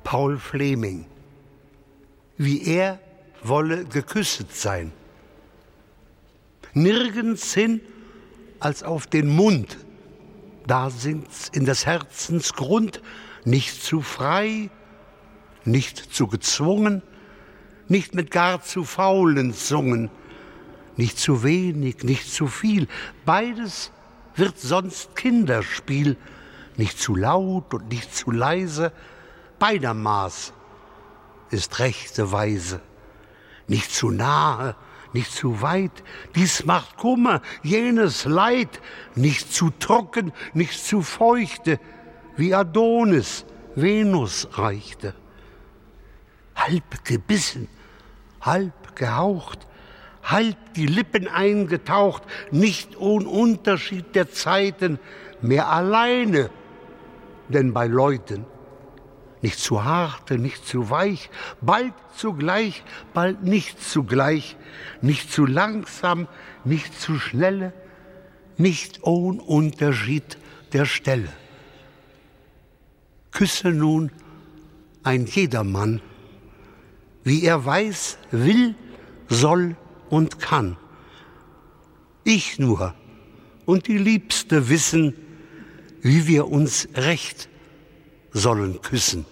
Paul Fleming. Wie er wolle geküsset sein. Nirgends hin als auf den Mund. Da sinkt's in des Herzens Grund, nicht zu frei, nicht zu gezwungen, nicht mit gar zu faulen Zungen, nicht zu wenig, nicht zu viel. Beides wird sonst Kinderspiel, nicht zu laut und nicht zu leise. Beider Maß ist rechte Weise. Nicht zu nahe, nicht zu weit, dies macht Kummer, jenes Leid, nicht zu trocken, nicht zu feuchte, wie Adonis Venus reichte. Halb gebissen, halb gehaucht, halb die Lippen eingetaucht, nicht ohn Unterschied der Zeiten, mehr alleine, denn bei Leuten. Nicht zu harte, nicht zu weich, bald zugleich, bald nicht zugleich, nicht zu langsam, nicht zu schnelle, nicht ohn Unterschied der Stelle. Küsse nun ein jedermann, wie er weiß, will, soll und kann. Ich nur und die Liebste wissen, wie wir uns recht sollen küssen.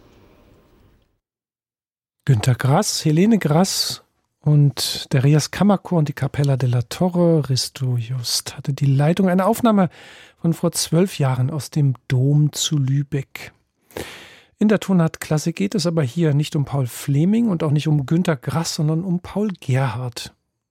Günter Grass, Helene Grass und der Rias Kammerchor und die Capella della Torre. Risto Just hatte die Leitung. Eine Aufnahme von vor 12 Jahren aus dem Dom zu Lübeck. In der Tonart Klassik geht es aber hier nicht um Paul Fleming und auch nicht um Günter Grass, sondern um Paul Gerhardt.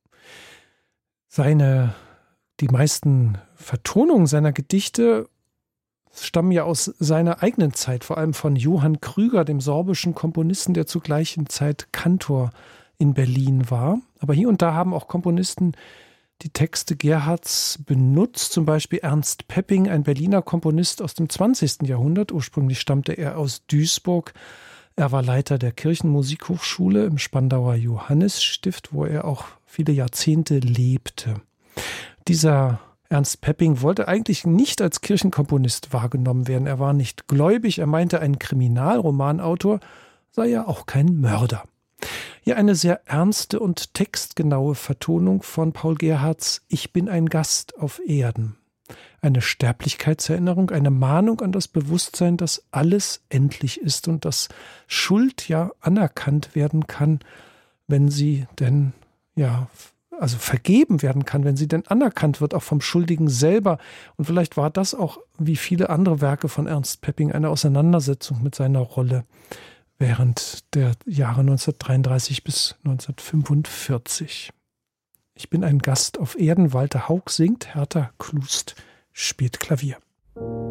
Die meisten Vertonungen seiner Gedichte stammen ja aus seiner eigenen Zeit, vor allem von Johann Krüger, dem sorbischen Komponisten, der zur gleichen Zeit Kantor in Berlin war. Aber hier und da haben auch Komponisten die Texte Gerhardts benutzt, zum Beispiel Ernst Pepping, ein Berliner Komponist aus dem 20. Jahrhundert. Ursprünglich stammte er aus Duisburg. Er war Leiter der Kirchenmusikhochschule im Spandauer Johannisstift, wo er auch viele Jahrzehnte lebte. Dieser Ernst Pepping wollte eigentlich nicht als Kirchenkomponist wahrgenommen werden. Er war nicht gläubig. Er meinte, ein Kriminalromanautor sei ja auch kein Mörder. Hier eine sehr ernste und textgenaue Vertonung von Paul Gerhardts Ich bin ein Gast auf Erden. Eine Sterblichkeitserinnerung, eine Mahnung an das Bewusstsein, dass alles endlich ist und dass Schuld ja anerkannt werden kann, wenn sie denn vergeben werden kann, wenn sie denn anerkannt wird, auch vom Schuldigen selber. Und vielleicht war das auch, wie viele andere Werke von Ernst Pepping, eine Auseinandersetzung mit seiner Rolle während der Jahre 1933 bis 1945. Ich bin ein Gast auf Erden. Walter Haug singt, Hertha Klust spielt Klavier.